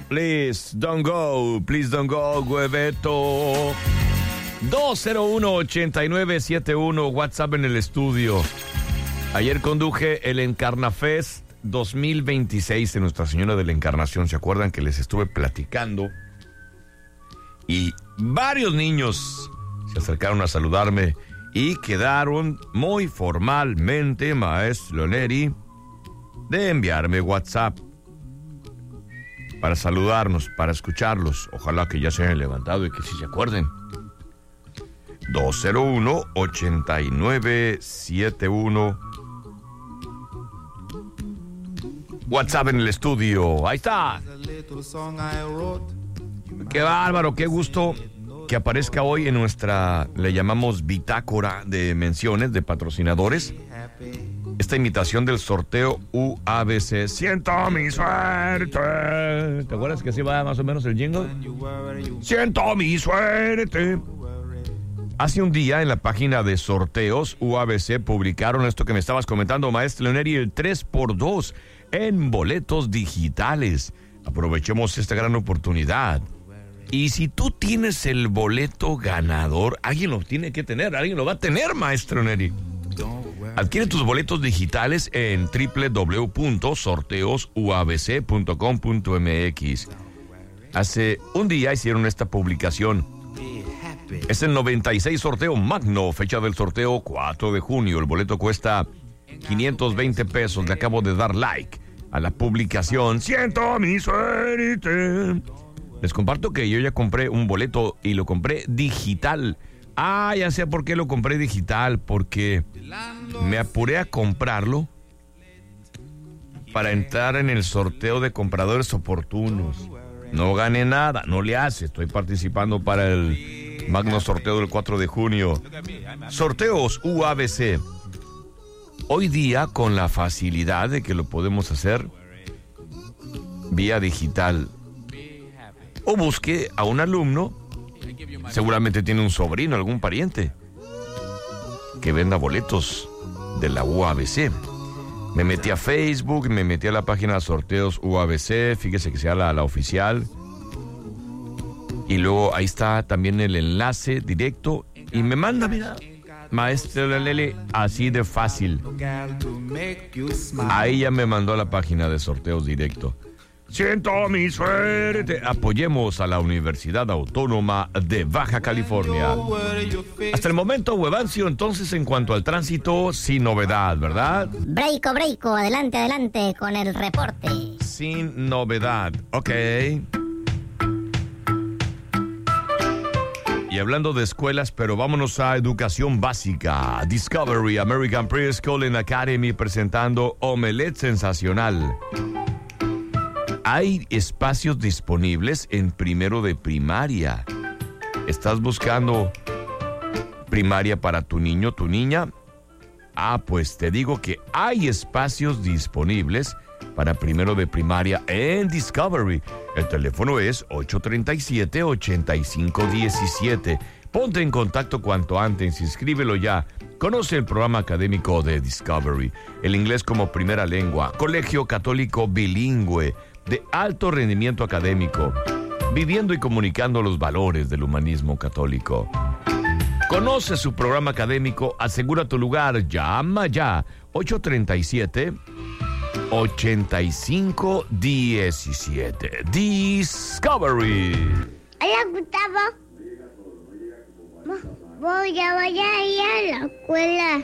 Please don't go, Hueveto. 201-8971, WhatsApp en el estudio. Ayer conduje el Encarnafest 2026 en Nuestra Señora de la Encarnación. ¿Se acuerdan que les estuve platicando? Y varios niños se acercaron a saludarme y quedaron muy formalmente, maestro Neri, de enviarme WhatsApp para saludarnos, para escucharlos. Ojalá que ya se hayan levantado y que sí se acuerden. 201-8971. WhatsApp en el estudio. Ahí está. Qué bárbaro, qué gusto que aparezca hoy en nuestra, le llamamos bitácora de menciones de patrocinadores, esta imitación del sorteo UABC. Siento mi suerte. ¿Te acuerdas que así va más o menos el jingle? Siento mi suerte. Hace un día en la página de sorteos UABC publicaron esto que me estabas comentando, maestro Leoneri, el 3x2 en boletos digitales. Aprovechemos esta gran oportunidad. Y si tú tienes el boleto ganador, alguien lo tiene que tener, alguien lo va a tener, maestro Neri. Adquiere tus boletos digitales en www.sorteosuabc.com.mx. Hace un día hicieron esta publicación. Es el 96 sorteo magno, fecha del sorteo 4 de junio. El boleto cuesta 520 pesos. Le acabo de dar like a la publicación. Siento mi suerte. Les comparto que yo ya compré un boleto y lo compré digital. Ah, ya sé por qué lo compré digital. Porque me apuré a comprarlo para entrar en el sorteo de compradores oportunos. No gané nada, no le hace. Estoy participando para el magno sorteo del 4 de junio. Sorteos UABC. Hoy día, con la facilidad de que lo podemos hacer vía digital. O busque a un alumno, seguramente tiene un sobrino, algún pariente, que venda boletos de la UABC. Me metí a Facebook, me metí a la página de sorteos UABC, fíjese que sea la oficial. Y luego ahí está también el enlace directo y me manda, mira, maestro Lele, así de fácil. Ahí ya me mandó a la página de sorteos directo. Siento mi suerte. Apoyemos a la Universidad Autónoma de Baja California. Hasta el momento, Huevancio, entonces, en cuanto al tránsito, sin novedad, ¿verdad? Breiko, adelante con el reporte. Sin novedad, ok. Y hablando de escuelas, pero vámonos a educación básica. Discovery American Preschool and Academy presentando Omelette Sensacional. Hay espacios disponibles en primero de primaria. ¿Estás buscando primaria para tu niño, tu niña? Ah, pues te digo que hay espacios disponibles para primero de primaria en Discovery. El teléfono es 837-8517. Ponte en contacto cuanto antes, inscríbelo ya. Conoce el programa académico de Discovery, el inglés como primera lengua, colegio católico bilingüe, de alto rendimiento académico, viviendo y comunicando los valores del humanismo católico. Conoce su programa académico, asegura tu lugar, llama ya, 837-8517. Discovery. Hola, Gustavo. Voy a ir a la escuela.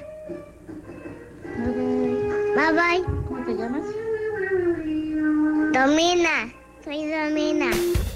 Bye bye. ¿Cómo te llamas? Domina. Soy Domina.